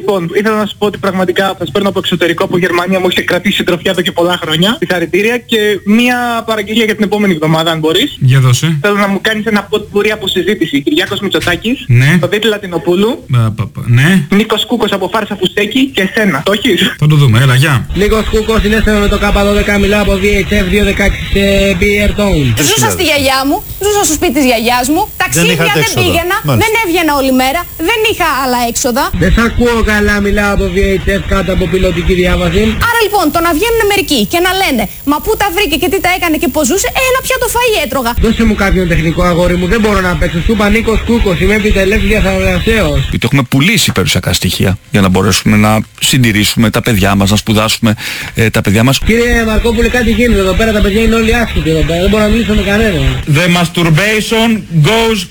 Λοιπόν, ήθελα να σου πω ότι πραγματικά σας παίρνω από εξωτερικό, από Γερμανία, μου είχε κρατήσει συντροφιά εδώ και πολλά χρόνια. Συγχαρητήρια και μία παραγγελία για την επόμενη εβδομάδα, αν μπορείς. Για δώσε. Θέλω να μου κάνεις ένα ποτπουρί από συζήτηση. Κυριάκος Μητσοτάκης, ναι. το Δίτη Λατινοπούλου, ναι. Νίκος Κούκος από Φάρσα Φουστέκη και εσένα. Το έχεις? Θα το δούμε, έλα, γεια. Νίκος Κούκος, συνέστημα με το K12, μιλάω από VHF 216 σε Beer Tone. Ζούσα στη γιαγιά μου, ζούσα στο σπίτι της γιαγιάς μου, ταξίδια δεν πήγαινα, δεν έβγαινα όλη μέρα, δεν είχα άλλα έξοδα. Δεν σ' ακούω καλά, μιλάω από VHF κάτω από πιλωτική διάβαση. Άρα λοιπόν, το να βγαίνουν μερικοί και να λένε μα πού τα βρήκε και τι τα έκανε και πως ζούσε, ένα πια το φαΐ έτρωγα. Δώσε μου κάποιον τεχνικό, αγόρι μου, δεν μπορώ να παίξω. Σου είπα Νίκος Κούκος, είμαι επιτελέστης διαθαρασέως. Γιατί έχουμε πουλήσει περιουσιακά στοιχεία για να μπορέσουμε να συντηρήσουμε τα παιδιά μας, να σπουδάσουμε τα παιδιά μας. Κύριε Μαρκόπουλε, κάτι γίνεται εδώ πέρα, τα παιδιά είναι όλοι άσχετοι εδώ πέρα, δεν μπορώ να μιλήσω με κανένα. The masturbation goes